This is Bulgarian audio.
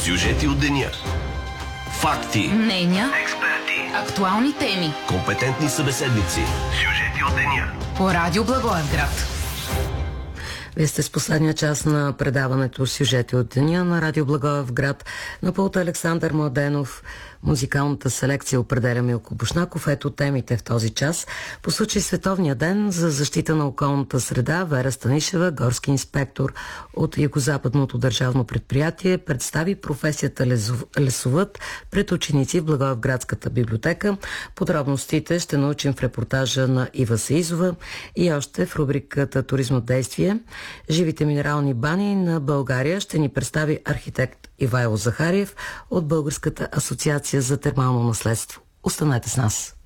Сюжети от деня. Факти. Мнения. Експерти. Актуални теми. Компетентни събеседници. Сюжети от деня. По Радио Благоевград. Вие сте с последния част на предаването Сюжети от деня на Радио Благоевград. На пулта Александър Младенов. Музикалната селекция определя Милко Бушнаков. Ето темите в този час. По случай Световния ден за защита на околната среда, Вера Станишева, горски инспектор от Югозападното държавно предприятие, представи професията лесовъд пред ученици в Благоевградската библиотека. Подробностите ще научим в репортажа на Ива Саизова и още в рубриката Туризмо действие. Живите минерални бани на България ще ни представи архитект Ивайло Захариев от Българската асоциация за термално наследство. Останете с нас.